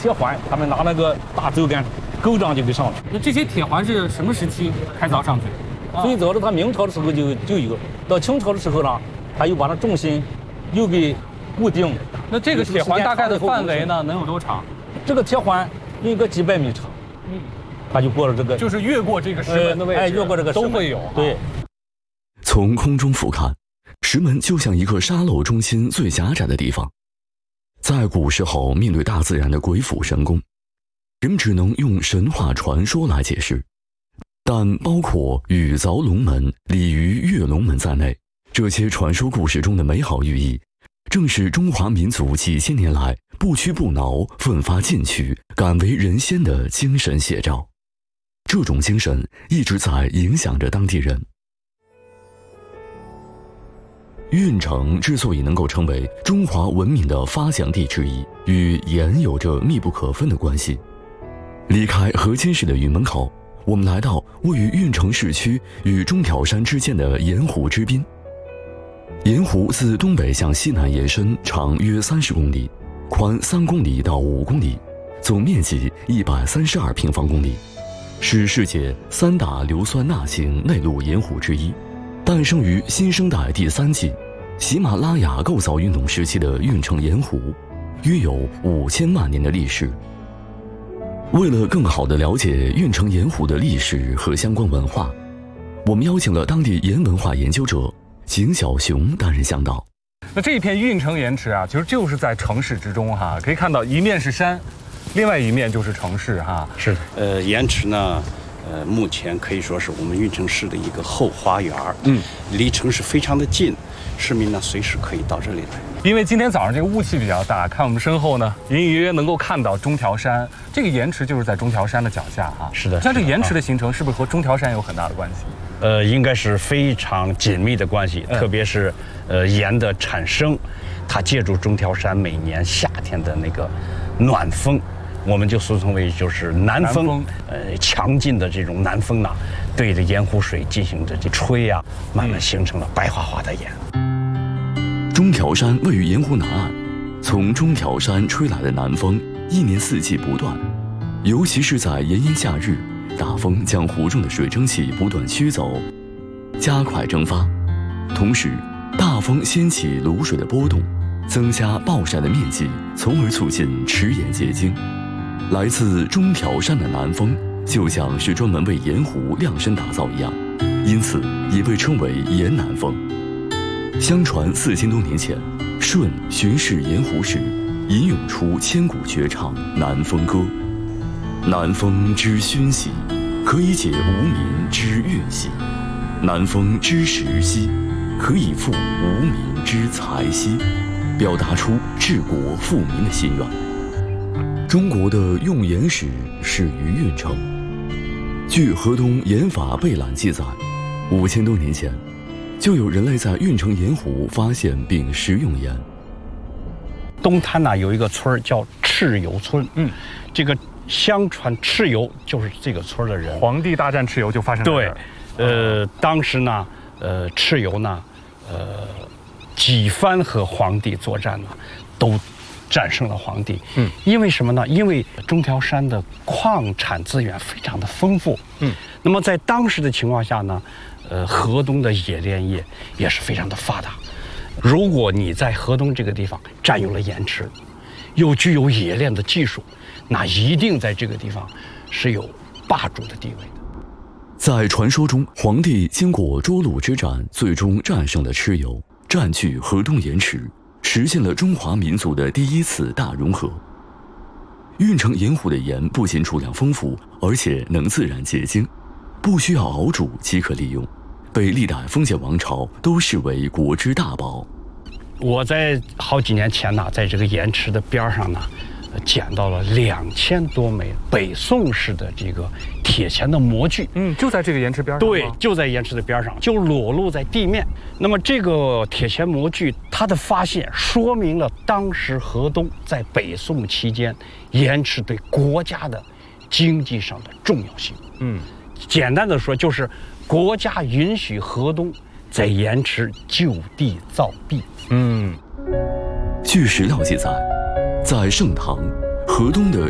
铁环，他们拿那个大轴杆勾上就给上去。 那这些铁环是什么时期开凿上去？ 最早的他明朝的时候就有，到清朝的时候呢，他又把那重心又给固定。 那这个铁环大概的范围呢，能有多长？ 这个铁环有个几百米长。他就过了这个， 就是越过这个石门的位置， 越过这个都会有。 对。 从空中俯瞰，石门就像一个沙漏中心最狭窄的地方。在古时候，面对大自然的鬼斧神工，人们只能用神话传说来解释。但包括禹凿龙门、鲤鱼跃龙门在内，这些传说故事中的美好寓意，正是中华民族几千年来不屈不挠、奋发进取、敢为人先的精神写照。这种精神一直在影响着当地人。运城之所以能够成为中华文明的发祥地之一，与盐有着密不可分的关系。离开河间市的云门口，我们来到位于运城市区与中条山之间的盐湖之滨。盐湖自东北向西南延伸，长约30公里，宽3公里到5公里，总面积132平方公里，是世界3大硫酸钠型内陆盐湖之一。诞生于新生代第3纪喜马拉雅构造运动时期的运城盐湖，约有5000万年的历史。为了更好地了解运城盐湖的历史和相关文化，我们邀请了当地盐文化研究者景小雄担任向导。 那这一片运城盐池啊，其实就是在城市之中哈，可以看到一面是山，另外一面就是城市哈。 是的，盐池呢，目前可以说是我们运城市的一个后花园，离城市非常的近，市民呢随时可以到这里来。 因为今天早上这个雾气比较大，看我们身后呢，隐隐约约能够看到中条山，这个盐池就是在中条山的脚下哈。 是的， 像这个盐池的形成，是不是和中条山有很大的关系？ 应该是非常紧密的关系，特别是盐的产生，它借助中条山每年夏天的那个暖风，我们就俗称为就是南风，强劲的这种南风呢，对着盐湖水进行着这吹啊，慢慢形成了白花花的盐。 中条山位于盐湖南岸，从中条山吹来的南风一年四季不断，尤其是在炎炎夏日，大风将湖中的水蒸气不断驱走，加快蒸发，同时大风掀起卤水的波动，增加暴晒的面积，从而促进池盐结晶。来自中条山的南风就像是专门为盐湖量身打造一样，因此也被称为盐南风。相传4000多年前，舜巡视盐湖时，吟咏出千古绝唱《南风歌》。南风之熏习，可以解无民之怨兮；南风之时兮，可以复无民之财兮，表达出治国富民的心愿。中国的用盐史始于运城。据河东盐法备览记载，5000多年前，就有人类在运城盐湖发现并食用盐。 东滩呢有一个村叫蚩尤村，这个相传蚩尤就是这个村的人。 黄帝大战蚩尤就发生在这儿。 对，当时呢，蚩尤呢，几番和黄帝作战呢，都战胜了黄帝。因为什么呢？因为中条山的矿产资源非常的丰富。那么在当时的情况下呢，河东的冶炼业也是非常的发达。如果你在河东这个地方占有了盐池，又具有冶炼的技术，那一定在这个地方是有霸主的地位的。 在传说中，黄帝经过涿鹿之战，最终战胜了蚩尤，占据河东盐池，实现了中华民族的第一次大融合。运城盐湖的盐不仅储量丰富，而且能自然结晶，不需要熬煮即可利用，被历代封建王朝都视为国之大宝。 我在好几年前呢，在这个盐池的边上呢，捡到了2000多枚北宋式的这个铁钱的模具。 就在这个盐池边上。 对，就在盐池的边上，就裸露在地面。那么这个铁钱模具，它的发现说明了当时河东在北宋期间盐池对国家的经济上的重要性。简单的说，就是国家允许河东在盐池就地造币。 据史料记载，在盛唐，河东的